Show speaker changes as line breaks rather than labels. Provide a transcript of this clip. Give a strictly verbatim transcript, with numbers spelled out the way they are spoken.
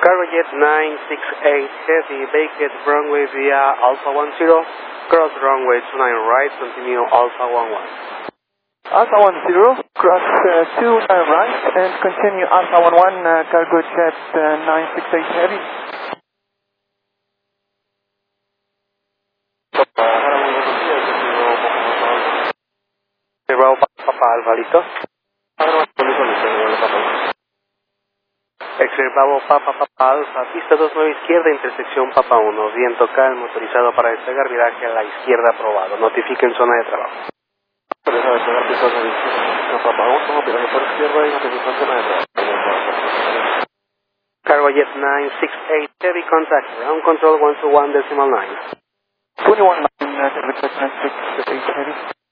Cargojet nine six eight Heavy, vacate runway via Alpha one zero, cross runway two nine right, continue Alpha one one.
Alpha one zero, cross uh, two nine right, and continue Alpha one one, uh, Cargojet uh, nine six eight Heavy.
Bravo Papa Alfa, ¿listo? X-Ray Bravo Papa Papa Alfa, pista dos nueve izquierda, intersección Papa uno, viento calmo, motorizado para despegar, viraje a la izquierda aprobado, notifiquen zona de trabajo. Cargojet nine six eight Heavy, contact ground control one two one decimal nine.
twenty-one nine, uh, Cargojet nine six eight Heavy.